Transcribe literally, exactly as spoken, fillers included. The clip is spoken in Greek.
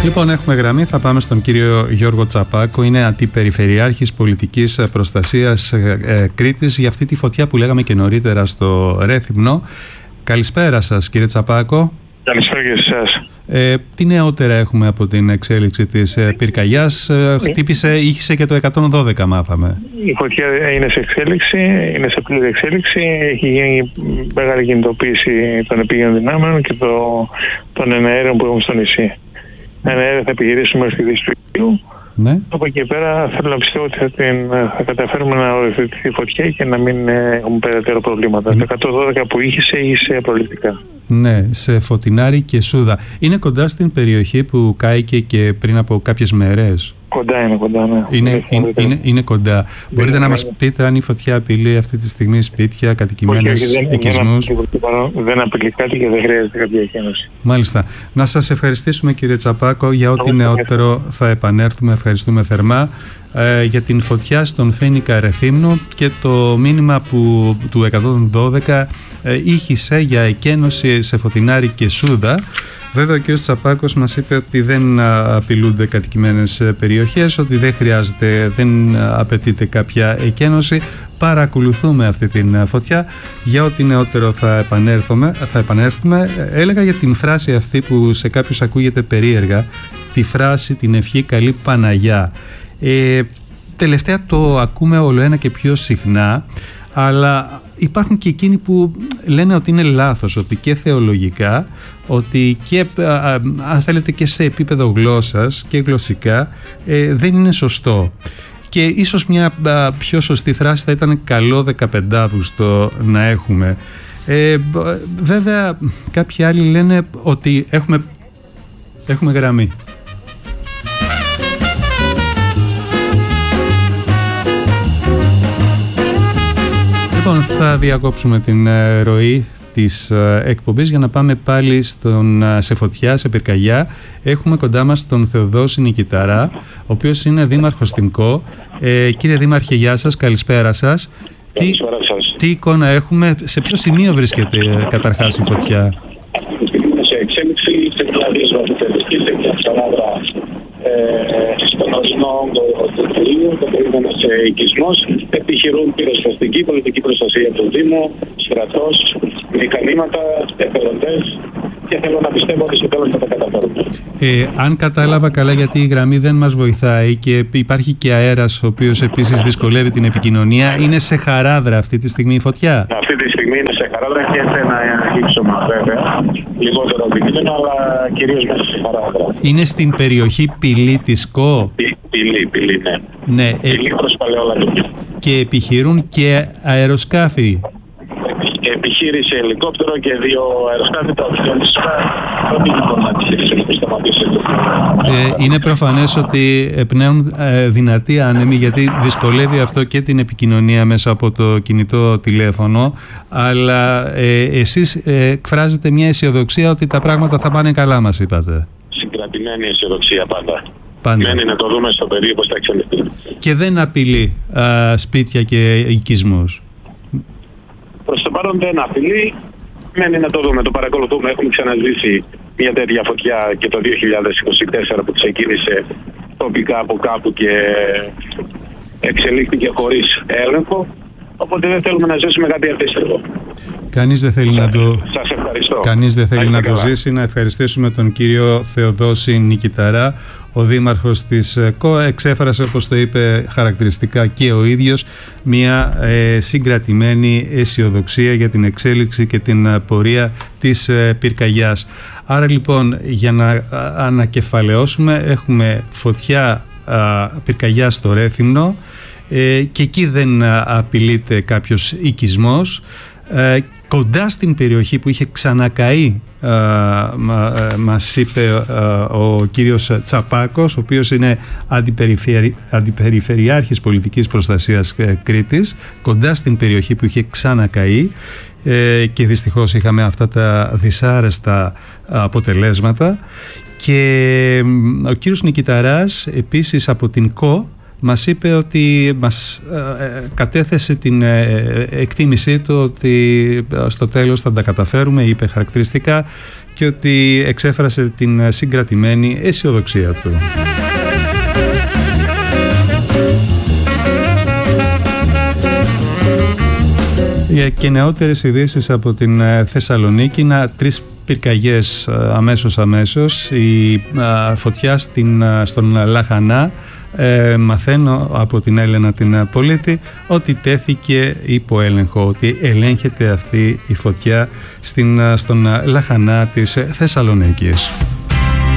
Λοιπόν, έχουμε γραμμή, θα πάμε στον κύριο Γιώργο Τσαπάκο, είναι αντιπεριφερειάρχης πολιτικής προστασίας ε, Κρήτης, για αυτή τη φωτιά που λέγαμε και νωρίτερα στο Ρέθυμνο. Καλησπέρα σας, κύριε Τσαπάκο. Καλησπέρα και σε εσάς. Ε, τι νεότερα έχουμε από την εξέλιξη της ε, πυρκαγιάς? Ε, χτύπησε, ήχησε και το εκατόν δώδεκα, μάθαμε. Η φωτιά είναι σε εξέλιξη, είναι σε πλήρη εξέλιξη. Έχει γίνει μεγάλη κινητοποίηση των επίγειων δυνάμεων και το, των εναέριων που έχουμε στο νησί. Εναέρια θα επιχειρήσουμε στη δύση του Ιουλίου. Ναι. Από εκεί πέρα θέλω να πιστεύω ότι θα, την, θα καταφέρουμε να οριοθετηθεί η φωτιά και να μην έχουμε περαιτέρω προβλήματα. Mm. Το εκατόν δώδεκα που είχε, είχε προληπτικά. Ναι, σε Φωτεινάρη και Σούδα. Είναι κοντά στην περιοχή που κάηκε και πριν από κάποιες μέρες. Κοντά είναι, κοντά, ναι. Είναι, είναι, είναι, είναι κοντά. Είναι, Μπορείτε είναι, να μας πείτε αν η φωτιά απειλεί αυτή τη στιγμή σπίτια, κατοικημένες, οικισμούς? Δεν, δεν, δεν απειλεί κάτι και δεν χρειάζεται κάποια εκένωση. Μάλιστα. Να σας ευχαριστήσουμε, κύριε Τσαπάκο, για ό,τι νεότερο θα επανέλθουμε. Ευχαριστούμε θερμά ε, για την φωτιά στον Φοίνικα Ρεθύμνο και το μήνυμα που, του εκατόν δώδεκα ε, ήχησε για εκένωση σε Φωτεινάρη και Σούδα. Βέβαια, ο κ. Τσαπάκος μας είπε ότι δεν απειλούνται κατοικημένες περιοχές, ότι δεν χρειάζεται, δεν απαιτείται κάποια εκένωση. Παρακολουθούμε αυτή την φωτιά. Για ό,τι νεότερο θα επανέλθουμε, θα επανέλθουμε. Έλεγα για την φράση αυτή που σε κάποιους ακούγεται περίεργα, τη φράση, την ευχή «Καλή Παναγιά». Ε, τελευταία το ακούμε όλο ένα και πιο συχνά, αλλά υπάρχουν και εκείνοι που λένε ότι είναι λάθος, ότι και θεολογικά, ότι και αν θέλετε και σε επίπεδο γλώσσας και γλωσσικά ε, δεν είναι σωστό. Και ίσως μια α, πιο σωστή φράση θα ήταν «καλό δεκαπεντάβουστο να έχουμε». Ε, βέβαια κάποιοι άλλοι λένε ότι έχουμε, έχουμε γραμμή. Λοιπόν, θα διακόψουμε την ε, ροή της ε, εκπομπής για να πάμε πάλι στον, ε, σε φωτιά, σε πυρκαγιά. Έχουμε κοντά μας τον Θεοδόση Νικηταρά, ο οποίος είναι δήμαρχος στην ΚΟ. Ε, κύριε Δήμαρχε, γεια σας, καλησπέρα σας. Καλησπέρα τι, σας. Τι εικόνα έχουμε, σε ποιο σημείο βρίσκεται ε, καταρχάς η φωτιά? Σε εξέλιξη, σε κλαδίσμα του Τελική, σε ξανάδρα στον ορισμό του κτηρίου, το περίμενο σε οικισμός, επιχειρούν πυροσβεστική, πολιτική προστασία του Δήμου, στρατός, μηχανήματα, εθελοντές και θέλω να πιστεύω ότι στο τέλος θα τα καταφέρουμε. Ε, αν κατάλαβα καλά, γιατί η γραμμή δεν μας βοηθάει και υπάρχει και αέρας ο οποίος επίσης δυσκολεύει την επικοινωνία, είναι σε χαράδρα αυτή τη στιγμή η φωτιά? Αυτή τη στιγμή είναι σε χαράδρα και σε ένα ύψωμα βέβαια, λιγότερο επικίνδυνο, αλλά κυρίως μέσα σε χαράδρα. Είναι στην περιοχή Πυλή της ΚΟ? Πη, πυλή, πυλή, ναι. Ναι. Πυλή ε... προς Παλαιολατρική. Και επιχειρούν και αεροσκάφη? Επιχείρηση ελικόπτερο και δύο αεροσκάφη, τα οποία ε, είναι προφανές ότι εκπνέουν ε, δυνατοί άνεμοι, γιατί δυσκολεύει αυτό και την επικοινωνία μέσα από το κινητό τηλέφωνο, αλλά ε, εσείς ε, εκφράζετε μια αισιοδοξία ότι τα πράγματα θα πάνε καλά, μας είπατε. Συγκρατημένη αισιοδοξία πάντα. Πάντα. Μένει να το δούμε στο πεδίο πώς θα εξελιχθεί. Και δεν απειλεί α, σπίτια και οικισμούς? Προς το παρόν δεν απειλεί. Μένει να το δούμε, το παρακολουθούμε. Έχουμε ξαναζήσει μια τέτοια φωτιά και το δύο χιλιάδες είκοσι τέσσερα που ξεκίνησε τοπικά από κάπου και εξελίχθηκε χωρίς έλεγχο. Οπότε δεν θέλουμε να ζήσουμε κάτι αντίστοιχο. Κανείς δεν θέλει σας, να το, σας ευχαριστώ. Κανείς δεν θέλει να καλά. το ζήσει. Να ευχαριστήσουμε τον κύριο Θεοδόση Νικηταρά, ο δήμαρχος της ΚΟ. Εξέφρασε, όπως το είπε χαρακτηριστικά και ο ίδιος, μια ε, συγκρατημένη αισιοδοξία για την εξέλιξη και την πορεία της ε, πυρκαγιάς. Άρα λοιπόν, για να ανακεφαλαιώσουμε, έχουμε φωτιά α, πυρκαγιά στο Ρέθυμνο, ε, και εκεί δεν απειλείται κάποιος οικισμός. Ε, κοντά στην περιοχή που είχε ξανακαεί, ε, μα, μας είπε ε, ο κύριος Τσαπάκος, ο οποίος είναι αντιπεριφερει, αντιπεριφερειάρχης πολιτικής προστασίας ε, Κρήτης, κοντά στην περιοχή που είχε ξανακαεί, ε, και δυστυχώς είχαμε αυτά τα δυσάρεστα αποτελέσματα. Και ο κύριος Νικηταράς επίσης από την ΚΟ μας είπε ότι μας ε, κατέθεσε την ε, εκτίμησή του ότι στο τέλος θα τα καταφέρουμε, είπε χαρακτηριστικά, και ότι εξέφρασε την συγκρατημένη αισιοδοξία του. Και νεότερες ειδήσεις από την Θεσσαλονίκη, να τρεις πυρκαγιές αμέσως αμέσως, η φωτιά στην, στον Λαχανά. Ε, μαθαίνω από την Έλενα την Πολίτη ότι τέθηκε υπό έλεγχο, ότι ελέγχεται αυτή η φωτιά στην, στον Λαχανά της Θεσσαλονίκης.